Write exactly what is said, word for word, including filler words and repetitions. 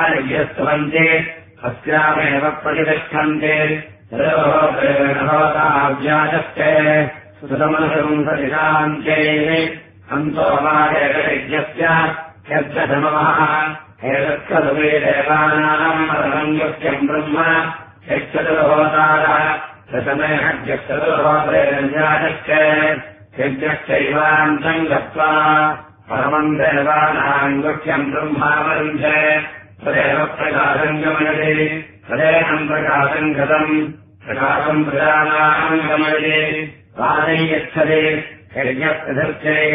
यज्ञस्तवन्ते अस्यामेव प्रतिष्ठन्ते भवताव्याजस्ते सुतमनसम् सतिशान्ते अन्तो मायज्ञस्य यज्ञधमः एतत्खलु वै देवानाम् परमङ्गस्यम् ब्रह्म यच्छतुर्होतारः दशमेहज्ञश्चतुर्होत्रेर्व्याजस्य यज्ञश्चैवान्तम् गत्वा परमम् देवानाम् गुह्यम् ब्रह्मावरुन्धे तदेव प्रकाशम् गमयति तदेनम् प्रकाशम् गतम् प्रकाशम् प्रजानाम् गमयति पानै यच्छति यज्ञप्रधर्चे